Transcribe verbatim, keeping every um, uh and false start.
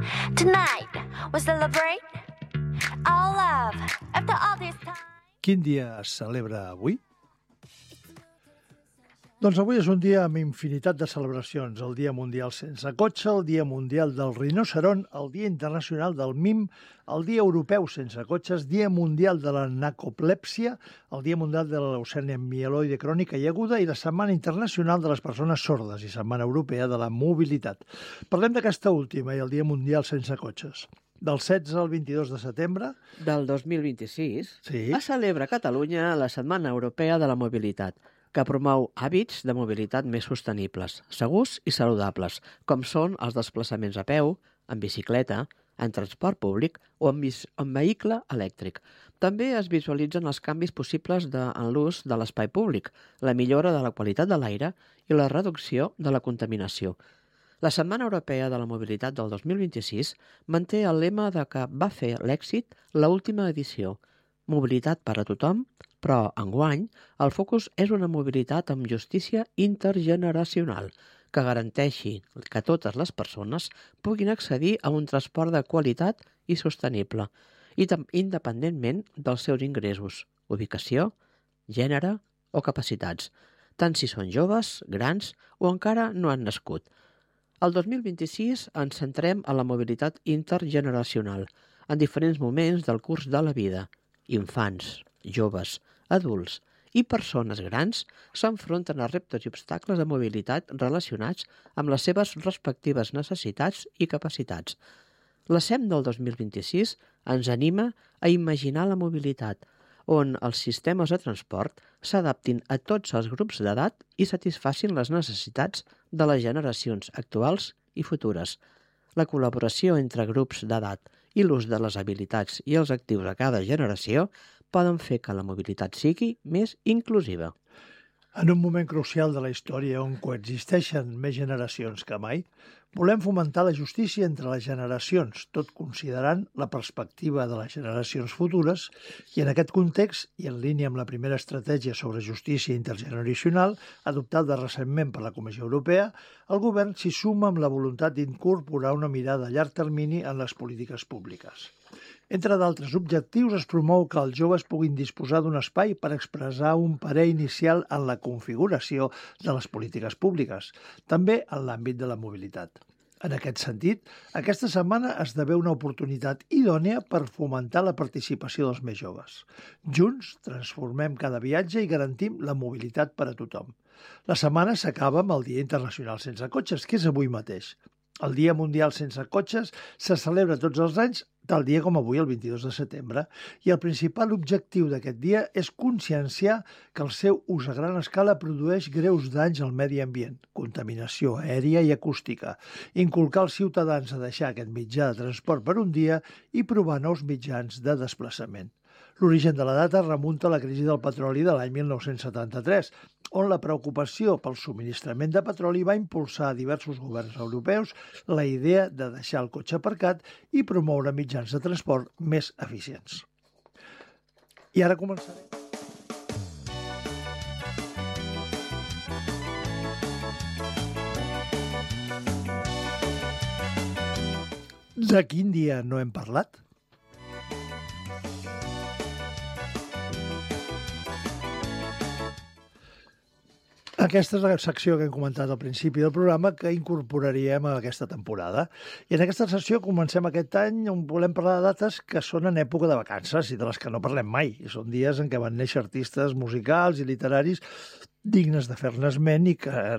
Tonight, we celebrate our love after all this time. Quin dia es celebra avui? Doncs avui és un dia amb infinitat de celebracions. El Dia Mundial Sense Cotxe, el Dia Mundial del Rinoceront, el Dia Internacional del Mim, el Dia Europeu Sense Cotxes, Dia Mundial de la Narcolepsia, el Dia Mundial de la Leucèmia Mieloide Crònica i Aguda i la Setmana Internacional de les Persones Sordes i Setmana Europea de la Mobilitat. Parlem d'aquesta última i el Dia Mundial Sense Cotxes. Del setze al vint-i-dos de setembre del dos mil vint-i-sis sí. es celebra a Catalunya la Setmana Europea de la Mobilitat, que promou hàbits de mobilitat més sostenibles, segurs i saludables, com són els desplaçaments a peu, en bicicleta, en transport públic o en, en vehicle elèctric. També es visualitzen els canvis possibles de, en l'ús de l'espai públic, la millora de la qualitat de l'aire i la reducció de la contaminació. La Setmana Europea de la Mobilitat del dos mil vint-i-sis manté el lema de que va fer l'èxit l'última edició, mobilitat per a tothom, però, enguany, el focus és una mobilitat amb justícia intergeneracional que garanteixi que totes les persones puguin accedir a un transport de qualitat i sostenible, i independentment dels seus ingressos, ubicació, gènere o capacitats, tant si són joves, grans o encara no han nascut. El dos mil vint-i-sis ens centrem en la mobilitat intergeneracional en diferents moments del curs de la vida. Infants, joves, adults i persones grans s'enfronten a reptes i obstacles de mobilitat relacionats amb les seves respectives necessitats i capacitats. La SEM del dos mil vint-i-sis ens anima a imaginar la mobilitat, on els sistemes de transport s'adaptin a tots els grups d'edat i satisfacin les necessitats de les generacions actuals i futures. La col·laboració entre grups d'edat i l'ús de les habilitats i els actius de cada generació poden fer que la mobilitat sigui més inclusiva. En un moment crucial de la història on coexisteixen més generacions que mai, volem fomentar la justícia entre les generacions, tot considerant la perspectiva de les generacions futures, i en aquest context, i en línia amb la primera estratègia sobre justícia intergeneracional, adoptada recentment per la Comissió Europea, el govern s'hi suma amb la voluntat d'incorporar una mirada a llarg termini en les polítiques públiques. Entre d'altres objectius, es promou que els joves puguin disposar d'un espai per expressar un parer inicial en la configuració de les polítiques públiques, també en l'àmbit de la mobilitat. En aquest sentit, aquesta setmana esdevé una oportunitat idònia per fomentar la participació dels més joves. Junts transformem cada viatge i garantim la mobilitat per a tothom. La setmana s'acaba amb el Dia Internacional Sense Cotxes, que és avui mateix. El Dia Mundial Sense Cotxes se celebra tots els anys, tal dia com avui, el vint-i-dos de setembre, i el principal objectiu d'aquest dia és conscienciar que el seu ús a gran escala produeix greus danys al medi ambient, contaminació aèria i acústica, inculcar als ciutadans a deixar aquest mitjà de transport per un dia i provar nous mitjans de desplaçament. L'origen de la data remunta a la crisi del petroli de l'any mil nou-cents setanta-tres, on la preocupació pel subministrament de petroli va impulsar a diversos governs europeus la idea de deixar el cotxe aparcat i promoure mitjans de transport més eficients. I ara començarem. De quin dia no hem parlat? Aquesta és la secció que hem comentat al principi del programa que incorporaríem a aquesta temporada. I en aquesta sessió comencem aquest any on volem parlar de dates que són en època de vacances i de les que no parlem mai. I són dies en què van néixer artistes musicals i literaris dignes de fer-ne esment i que